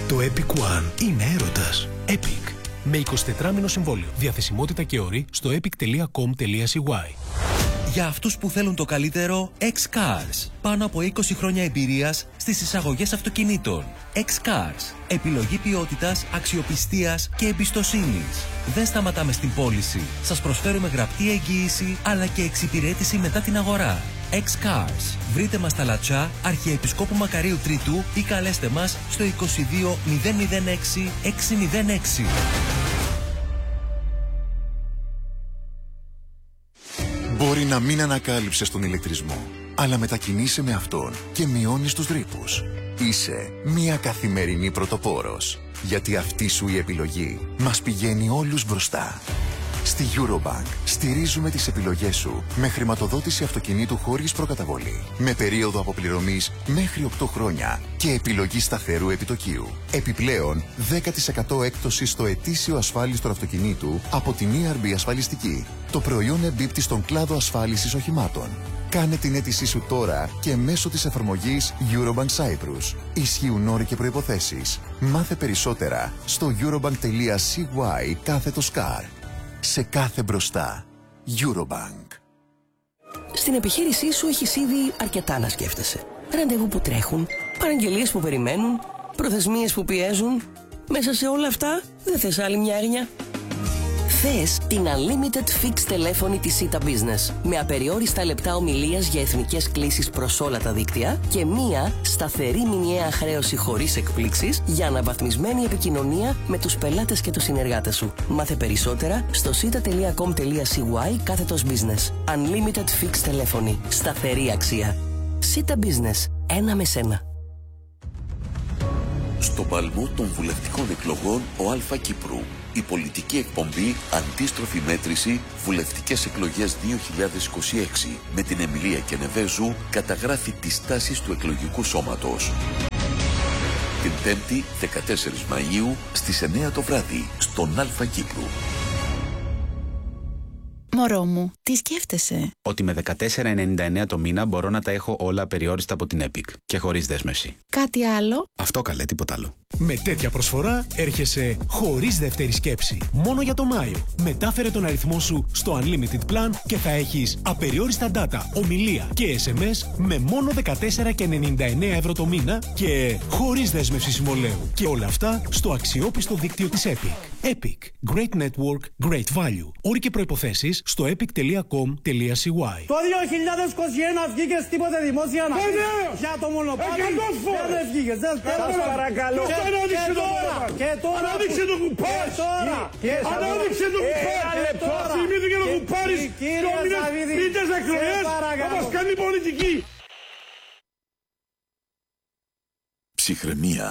Το Epic One είναι έρωτας. Epic. Με 24 μήνο συμβόλαιο. Διαθεσιμότητα και όροι στο epic.com.cy. Για αυτούς που θέλουν το καλύτερο, X-Cars. Πάνω από 20 χρόνια εμπειρίας στις εισαγωγές αυτοκινήτων. X-Cars. Επιλογή ποιότητας, αξιοπιστίας και εμπιστοσύνης. Δεν σταματάμε στην πώληση. Σας προσφέρουμε γραπτή εγγύηση αλλά και εξυπηρέτηση μετά την αγορά. X-Cars. Βρείτε μας στα Λατσά, Αρχιεπισκόπου Μακαρίου Τρίτου ή καλέστε μας στο 22 006 606. Μπορεί να μην ανακάλυψες τον ηλεκτρισμό, αλλά μετακινείσαι με αυτόν και μειώνεις τους ρήπους. Είσαι μια καθημερινή πρωτοπόρος, γιατί αυτή σου η επιλογή μας πηγαίνει όλους μπροστά. Στη Eurobank στηρίζουμε τις επιλογές σου με χρηματοδότηση αυτοκινήτου χωρίς προκαταβολή, με περίοδο αποπληρωμής μέχρι 8 χρόνια και επιλογή σταθερού επιτοκίου. Επιπλέον, 10% έκπτωση στο ετήσιο ασφάλιστρο αυτοκινήτου από την ERB Ασφαλιστική. Το προϊόν εμπίπτει στον κλάδο ασφάλισης οχημάτων. Κάνε την αίτησή σου τώρα και μέσω της εφαρμογής Eurobank Cyprus. Ισχύουν όροι και προϋποθέσεις. Μάθε περισσότερα στο eurobank.cy/car. Σε κάθε μπροστά. Eurobank. Στην επιχείρησή σου έχεις ήδη αρκετά να σκέφτεσαι. Ραντεβού που τρέχουν, παραγγελίες που περιμένουν, προθεσμίες που πιέζουν. Μέσα σε όλα αυτά δεν θες άλλη μια έρνια? Θες την Unlimited Fixed τηλέφωνη της Sita Business με απεριόριστα λεπτά ομιλίας για εθνικές κλήσεις προς όλα τα δίκτυα και μία σταθερή μηνιαία χρέωση χωρίς εκπλήξεις για αναβαθμισμένη επικοινωνία με τους πελάτες και τους συνεργάτες σου. Μάθε περισσότερα στο sita.com.cy/business. Unlimited Fixed τηλέφωνη. Σταθερή αξία. Sita Business. Ένα με σένα. Στο παλμό των βουλευτικών εκλογών ο Αλφα Κύπρου. Η πολιτική εκπομπή Αντίστροφη Μέτρηση Βουλευτικές Εκλογές 2026 με την Εμιλία Κενεβέζου καταγράφει τις τάσεις του εκλογικού σώματος. Την 5η 14 Μαΐου στις 9 το βράδυ στον Αλφα Κύπρου. Μωρό μου, τι σκέφτεσαι? Ότι με 14,99 το μήνα μπορώ να τα έχω όλα απεριόριστα από την Epic και χωρίς δέσμευση. Κάτι άλλο? Αυτό καλέ, τίποτα άλλο. Με τέτοια προσφορά έρχεσαι χωρίς δεύτερη σκέψη. Μόνο για το Μάιο. Μετάφερε τον αριθμό σου στο Unlimited Plan και θα έχεις απεριόριστα data, ομιλία και SMS με μόνο 14,99 ευρώ το μήνα και χωρίς δέσμευση συμβολαίου. Και όλα αυτά στο αξιόπιστο δίκτυο της Epic. Epic. Great network, great value. Όροι και προϋποθέσεις στο epic.com.cy. Το 2021 βγήκες τίποτε δημόσια να πεις για το μονοπάτι. Δεν βγήκες. Σας παρακαλώ. Και τώρα. Ανάδειξε το κουπάρι. Ανάδειξε το κουπάρι. Θυμήθηκε το κουπάρι. Πίτες εκλογές. Θα μας κάνει πολιτική. Ψυχραιμία.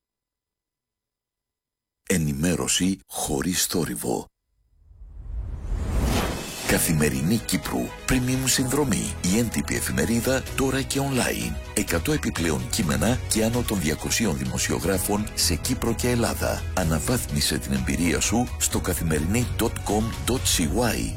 Ενημέρωση χωρίς θόρυβο. Καθημερινή Κύπρου. Premium συνδρομή. Η έντυπη εφημερίδα τώρα και online. 100 επιπλέον κείμενα και άνω των 200 δημοσιογράφων σε Κύπρο και Ελλάδα. Αναβάθμισε την εμπειρία σου στο καθημερινή.com.cy.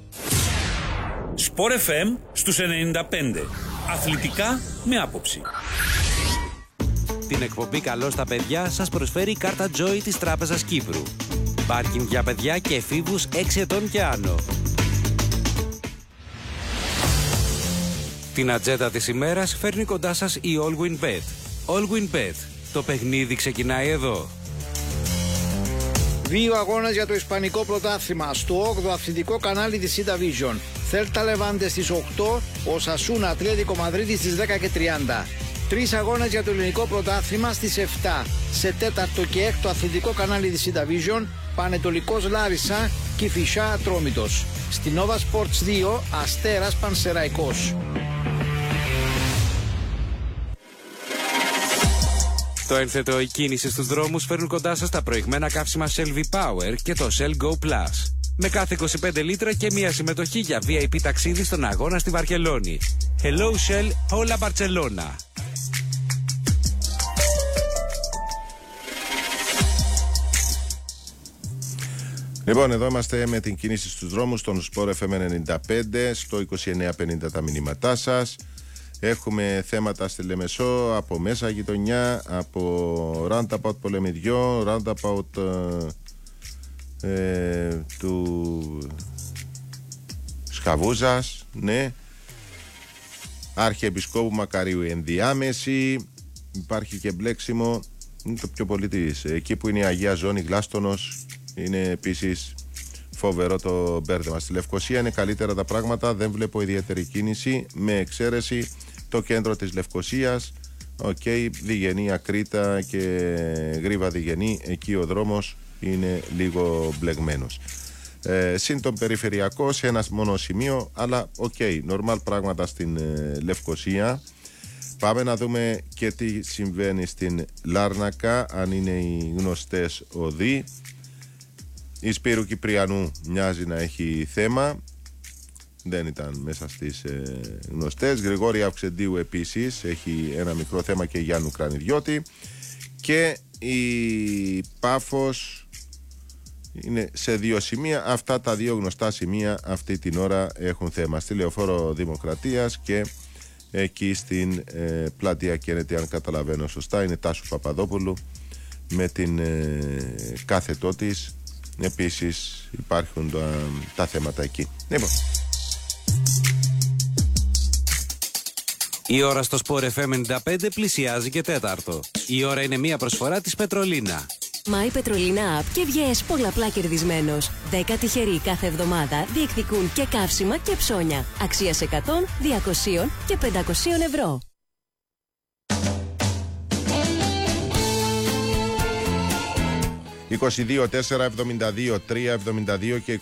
Sport FM στους 95. Αθλητικά με άποψη. Την εκπομπή «Καλό στα παιδιά» σας προσφέρει η κάρτα Joy της Τράπεζας Κύπρου. Πάρκινγκ για παιδιά και εφήβους 6 ετών και άνω. Την ατζέντα της ημέρας φέρνει κοντά σας η All Win Bet. All Win Bet. Το παιχνίδι ξεκινάει εδώ. 2 αγώνες για το Ισπανικό πρωτάθλημα στο 8ο αθλητικό κανάλι της Sita Vision. Θέλτα Λεβάντε στις 8, Οσασούνα Ατλέτικο Μαδρίτη στις 10:30. 3 αγώνες για το ελληνικό πρωτάθλημα στις 7, σε 4ο και 6ο αθλητικό κανάλι της Sita Vision, Πανετολικός Λάρισα, Κηφισιά Ατρόμητος. Στην Nova Sports 2, Αστέρας Πανσεραϊκός. Το ένθετο η κίνηση στους δρόμους φέρνουν κοντά σας τα προηγμένα καύσιμα Shell V-Power και το Shell Go Plus. Με κάθε 25 λίτρα και μια συμμετοχή για VIP ταξίδι στον αγώνα στη Βαρκελόνη. Hello Shell, hola Barcelona. Λοιπόν, εδώ είμαστε με την κίνηση στους δρόμους, στον Sport FM 95, στο 2950 τα μηνύματά σας. Έχουμε θέματα στη Λεμεσό, από μέσα γειτονιά, από roundabout Πολεμιδιών, roundabout του Σχαβούζας, ναι. Αρχιεπισκόπου Μακαρίου ενδιάμεση. Υπάρχει και μπλέξιμο. Είναι το πιο πολύ της. Εκεί που είναι η Αγία Ζώνη Γλάστονος, είναι επίσης φοβερό το μπέρδεμα. Στη Λευκοσία είναι καλύτερα τα πράγματα, δεν βλέπω ιδιαίτερη κίνηση, με εξαίρεση το κέντρο της Λευκοσίας. Διγενή Ακρίτα και Γρίβα Διγενή, εκεί ο δρόμος είναι λίγο μπλεγμένος. Συν τον περιφερειακό σε ένα μόνο σημείο, αλλά νορμάλ πράγματα στην Λευκοσία. Πάμε να δούμε και τι συμβαίνει στην Λάρνακα, αν είναι οι γνωστές οδοί. Η Σπύρου Κυπριανού μοιάζει να έχει θέμα, δεν ήταν μέσα στις γνωστές. Γρηγόρη Αυξεντίου επίσης έχει ένα μικρό θέμα, και Γιάννου Κρανιδιώτη. Και η Πάφος είναι σε 2 σημεία. Αυτά τα 2 γνωστά σημεία αυτή την ώρα έχουν θέμα. Στη Λεωφόρο Δημοκρατίας και εκεί στην πλατεία Κέννετι, αν καταλαβαίνω σωστά, είναι Τάσου Παπαδόπουλου με την κάθετό της. Επίσης υπάρχουν τα θέματα εκεί. Λοιπόν. Η ώρα στο Sport FM 95 πλησιάζει και 4. Η ώρα είναι μια προσφορά της Πετρολίνα. My Πετρολίνα App και βγες πολλαπλά κερδισμένος. 10 τυχεροί κάθε εβδομάδα διεκδικούν και καύσιμα και ψώνια. Αξίας 100, 200 και 500 ευρώ. ...22-4-72-3-72 και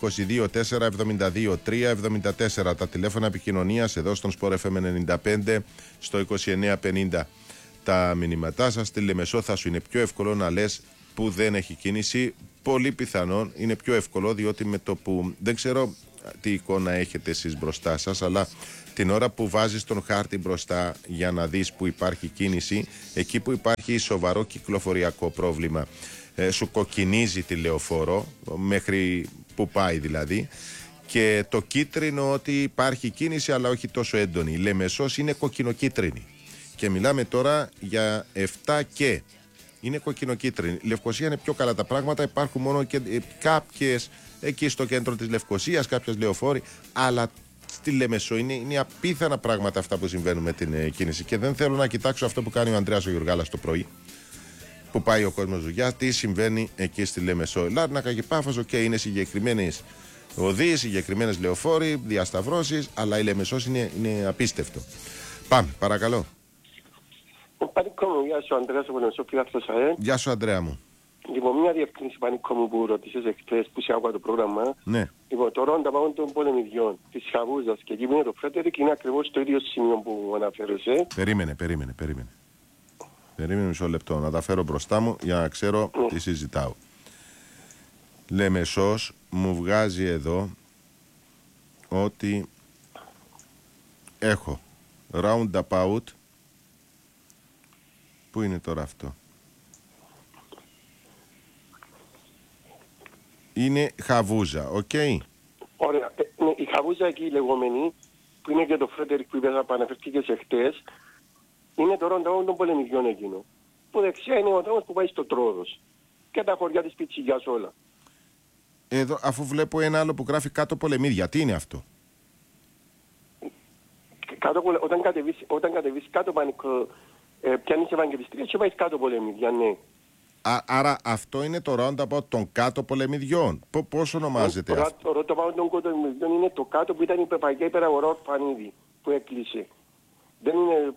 22-4-72-3-74 τα τηλέφωνα επικοινωνίας εδώ στον Sport FM 95 στο 2950. Τα μηνύματά σας. Στη Λεμεσό θα σου είναι πιο εύκολο να λες που δεν έχει κίνηση. Πολύ πιθανόν είναι πιο εύκολο, διότι με το που δεν ξέρω τι εικόνα έχετε εσείς μπροστά σας, αλλά την ώρα που βάζεις τον χάρτη μπροστά για να δεις που υπάρχει κίνηση, εκεί που υπάρχει σοβαρό κυκλοφοριακό πρόβλημα, σου κοκκινίζει τη λεωφόρο μέχρι που πάει δηλαδή, και το κίτρινο ότι υπάρχει κίνηση αλλά όχι τόσο έντονη. Η Λεμεσός είναι κοκκινοκίτρινη και μιλάμε τώρα για 7 και είναι κοκκινοκίτρινη. Η Λευκοσία είναι πιο καλά τα πράγματα, υπάρχουν μόνο και κάποιες εκεί στο κέντρο της Λευκοσίας, κάποιες λεωφόροι, αλλά στη Λεμεσό είναι απίθανα πράγματα αυτά που συμβαίνουν με την κίνηση, και δεν θέλω να κοιτάξω αυτό που κάνει ο Ανδρέας ο Γιουργάλας το πρωί, που πάει ο κόσμος δουλειά, τι συμβαίνει εκεί στη Λεμεσό. Λάρνακα και Πάφος, είναι συγκεκριμένες οδοί, συγκεκριμένες λεωφόροι, διασταυρώσεις, αλλά η Λεμεσός είναι απίστευτο. Πάμε, παρακαλώ. Πανικό μου, γεια σου Ανδρέας από Λεμεσό, Πειράθος ΑΕ. Γεια σου Ανδρέα μου. Λοιπόν, μια διευκρίνηση Πανικό μου που ρωτήσες εχθές που σε άκουγα το πρόγραμμα. Ναι. Λοιπόν, το roundabout των Πολεμιδιών, της Χαβούζας και εκεί που είναι το Φρέντερικ είναι ακριβώς το ίδιο σημείο που αναφέρεσαι. Περίμενε. Περίμενε μισό λεπτό, να τα φέρω μπροστά μου για να ξέρω τι συζητάω. Λεμεσός μου βγάζει εδώ ότι έχω roundabout. Πού είναι τώρα αυτό? Είναι Χαβούζα, Ωραία. Η Χαβούζα εκεί η λεγόμενη, που είναι και το Φρέντερικ που αναφερθήκες εχθές, είναι το roundabout των Πολεμιδιών εκείνο. Που δεξιά είναι ο δρόμος που πάει στο Τρόδος. Και τα χωριά της Πιτσιγιάς όλα. Εδώ, αφού βλέπω ένα άλλο που γράφει κάτω Πολεμίδια, τι είναι αυτό? Όταν κατεβείς κάτω Πανικό, πιάνεις Ευαγγελιστρία και πάει κάτω Πολεμίδια, ναι. Άρα αυτό είναι το roundabout των κάτω Πολεμιδιών. Πώς ονομάζεται αυτό? Το roundabout των κάτω Πολεμιδιών είναι το κάτω που ήταν η παγιά υπεραγορά Ορφανίδη που έκλεισε. Δεν είναι...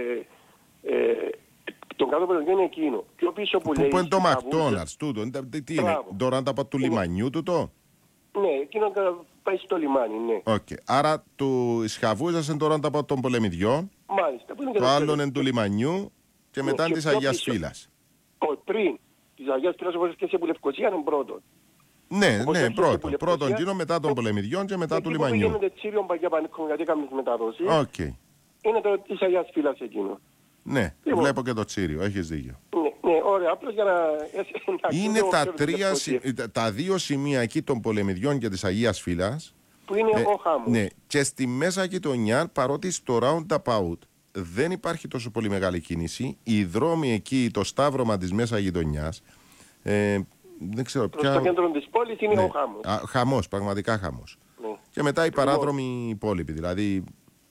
το κάτω Πολεμιδιών είναι εκείνο. Πιο πίσω που λέει... Πού είναι το McDonald's τούτο? Τι είναι? Το roundabout του λιμανιού τούτο? Ναι, εκείνο πάει στο λιμάνι, ναι. Άρα του Χαβούζας είναι το roundabout των Πολεμιδιών. Μάλιστα. Το άλλο είναι του λιμανιού και μετά της Αγίας Φύλας. Πριν της Αγίας Φύλας όπως και σε Λευκοσία είναι πρώτον. Ναι, πρώτον εκείνο, μετά των Πολεμιδιών και μετά του λιμανιού. Εκεί που γίνονται Τσίριον Παγιά Πανίκο, γιατί έκαμε τις μεταδόσεις, είναι το της Αγίας Φύλας εκείνο. Ναι, βλέπω και το Τσίριο, έχεις δίκιο. Ναι, ωραία, απλώς για να... Είναι τα 2 σημεία εκεί των Πολεμιδιών και της Αγίας Φύλας, που είναι ο χάμος. Ναι, και στη μέσα γειτονιά, παρότι στο roundabout δεν υπάρχει τόσο πολύ μεγάλη κίνηση. Οι δρόμοι εκεί, το σταύρωμα της μέσα γειτονιάς, δεν ξέρω πια. Στο κέντρο της πόλης είναι ο χαμός. Χαμός, πραγματικά χαμός. Ναι. Και μετά οι παράδρομοι υπόλοιποι, δηλαδή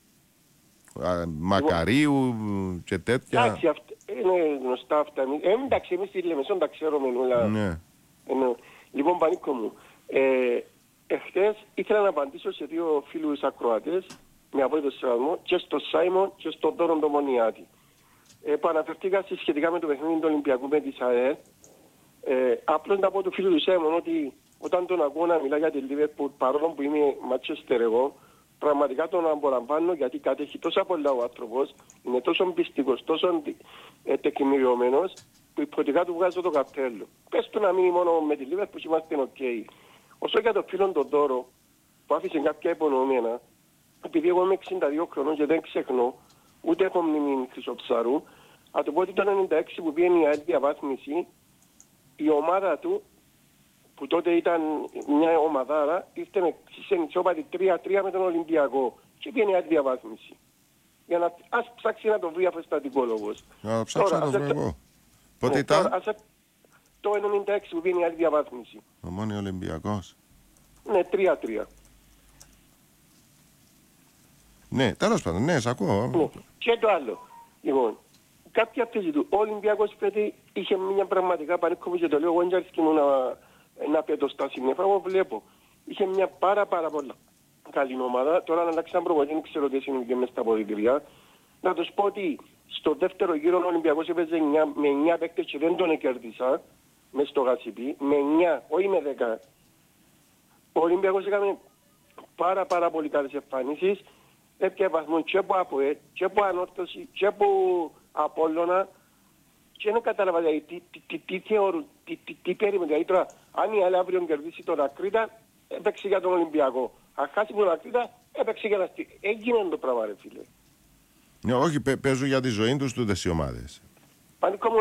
Μακαρίου και τέτοια. Εντάξει, είναι γνωστά αυτά. Εντάξει, εμείς στη Λεμεσόν τα ξέρουμε όλα. Ναι. Λοιπόν, Πανίκο μου, εχθές ήθελα να απαντήσω σε δύο φίλους ακροατές με απόλυτο σεβασμό, και στο Σάιμον και στον Δώρο Ντομονιάτη, που αναφερθήκα σχετικά με το παιχνίδι του Ολυμπιακού με τη ΑΕ. Απλώς να πω του φίλου του Σάιμον ότι όταν τον ακούω να μιλά για τη Λίβερπουλ, παρόλο που είμαι Μάντσεστερ εγώ, πραγματικά τον απολαμβάνω, γιατί κατέχει τόσα πολλά ο άνθρωπος, είναι τόσο πιστικός, τόσο τεκμηριωμένος, που υποτικά του βγάζω το καπέλο. Πες του να μείνει μόνο με τη Λίβερπουλ που είμαστε ok. Όσο για το φίλο τον Δώρο, που άφησε κάποια υπονομένα, επειδή εγώ είμαι 62 χρονών και δεν ξεχνώ, ούτε έχω μνήμη Χρυσοψαρού, θα του πω ότι το 96 που πήγαινε η ΑΕΛ διαβάθμιση, η ομάδα του, που τότε ήταν μια ομαδάρα, ήρθε σε νησόπατη 3-3 με τον Ολυμπιακό και πήγαινε η ΑΕΛ διαβάθμιση. Για να ας ψάξει να το βρει αφαιστατικόλογος. Να ψάξω να το βρω εγώ. Πότε ήταν? Το 96 που πήγαινε η ΑΕΛ διαβάθμιση. Ομόνια Ολυμπιακός. Ναι, 3-3. Ναι, τέλος πάντων, ναι, σ' ακούω. Ναι. Και το άλλο. Λοιπόν, κάποια θέση του. Ο Ολυμπιακός φέτος είχε μια πραγματικά Πανίκο και το λέω, εγώ δεν αρέσκει να πέτω στα συννεφά, εγώ βλέπω. Είχε μια πάρα πολλά καλή ομάδα. Τώρα να αλλάξαν προπονητή, δεν ξέρω τι είναι μέσα στα αποδυτήρια. Να τους πω ότι στο δεύτερο γύρο ο Ολυμπιακός έπαιζε με 9 παίκτες και δεν τον κέρδισα μες στο Γασιπί. Με 9, όχι με 10. Ο Ολυμπιακός έκανε πάρα πολύ καλές εμφανίσεις. Έπια βαθμό και από ΑΠΟΕ, και από Ανόρθωση, και από Απόλλωνα. Και δεν κατάλαβα τι θεωρούν, τι περίμενε. Δηλαδή τώρα, αν η άλλη αύριο κερδίσει τον Ακρίτα, έπαιξε για τον Ολυμπιακό. Αν χάσει τον Ακρίτα, έπαιξε για να στείλει. Έγινε το πράγμα, ρε φίλε. Ναι, όχι, παίζουν για τη ζωή τους τούτες οι ομάδες. Πανίκο μου,